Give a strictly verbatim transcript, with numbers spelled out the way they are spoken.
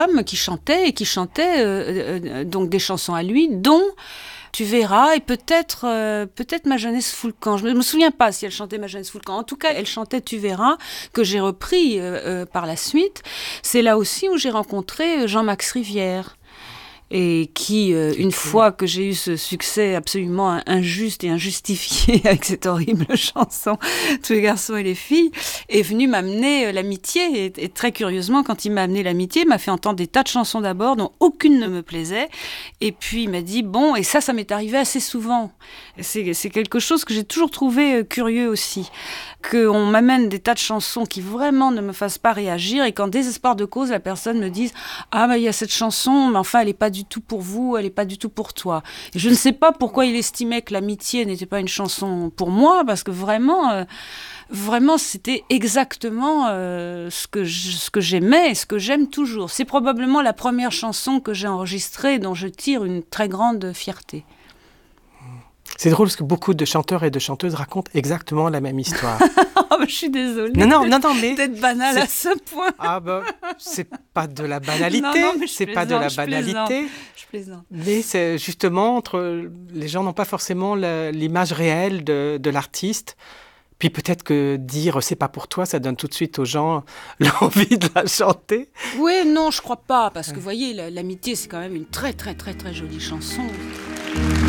homme qui chantait et qui chantait euh, euh, donc des chansons à lui, dont Tu verras, et peut-être euh, peut-être Ma jeunesse fout le camp. Je ne me souviens pas si elle chantait Ma jeunesse fout le camp. En tout cas, elle chantait Tu verras, que j'ai repris euh, euh, par la suite. C'est là aussi où j'ai rencontré Jean-Max Rivière. Et qui, euh, une fois que j'ai eu ce succès absolument injuste et injustifié avec cette horrible chanson « Tous les garçons et les filles », est venu m'amener euh, l'amitié. Et, et très curieusement, quand il m'a amené l'amitié, il m'a fait entendre des tas de chansons d'abord, dont aucune ne me plaisait. Et puis il m'a dit « Bon », et ça, ça m'est arrivé assez souvent. C'est, c'est quelque chose que j'ai toujours trouvé euh, curieux aussi. Qu'on m'amène des tas de chansons qui vraiment ne me fassent pas réagir, et qu'en désespoir de cause, la personne me dise « Ah, bah, il y a cette chanson, mais enfin, elle n'est pas du tout pour vous, elle n'est pas du tout pour toi. » Et je ne sais pas pourquoi il estimait que l'amitié n'était pas une chanson pour moi, parce que vraiment, euh, vraiment, c'était exactement euh, ce que je, ce que j'aimais et ce que j'aime toujours. C'est probablement la première chanson que j'ai enregistrée dont je tire une très grande fierté. C'est drôle parce que beaucoup de chanteurs et de chanteuses racontent exactement la même histoire. Oh, je suis désolée. Non, non, non, non, mais... D'être banal c'est... à ce point. Ah ben, c'est pas de la banalité. Non, non, mais je c'est plaisante, pas de la je banalité. plaisante, je plaisante. Mais c'est justement, entre... les gens n'ont pas forcément la, l'image réelle de, de l'artiste. Puis peut-être que dire « c'est pas pour toi », ça donne tout de suite aux gens l'envie de la chanter. Oui, non, je crois pas. Parce que, vous voyez, l'amitié, c'est quand même une très, très, très, très jolie chanson.